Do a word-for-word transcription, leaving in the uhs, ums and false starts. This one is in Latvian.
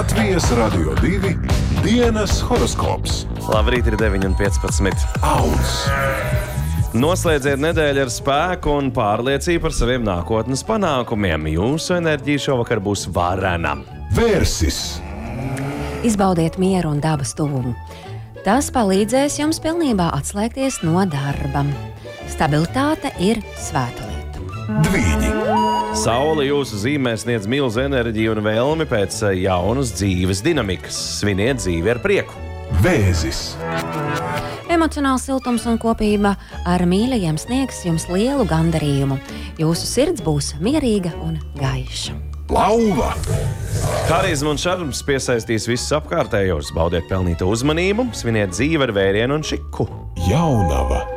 Latvijas Radio divi dienas horoskops. Labrīt, ir deviņi un piecpadsmit. Auns. Noslēdziet nedēļu ar spēku un pārliecību par saviem nākotnes panākumiem. Jūsu enerģija šovakar būs varena. Vērsis. Izbaudiet mieru un dabas tuvumu. Tas palīdzēs jums pilnībā atslēgties no darba. Stabilitāte ir svēta lieta. Dvīņi. Saule jūsu zīmē sniedz milzu enerģiju un vēlmi pēc jaunas dzīves dinamikas. Sviniet dzīvi ar prieku. Vēzis. Emocionāls siltums un kopība ar mīļajiem sniegs jums lielu gandarījumu. Jūsu sirds būs mierīga un gaiša. Lauva. Harizma un šarms piesaistīs visus apkārtējos. Baudiet pelnīto uzmanību, sviniet dzīvi ar vērienu un šiku. Jaunava.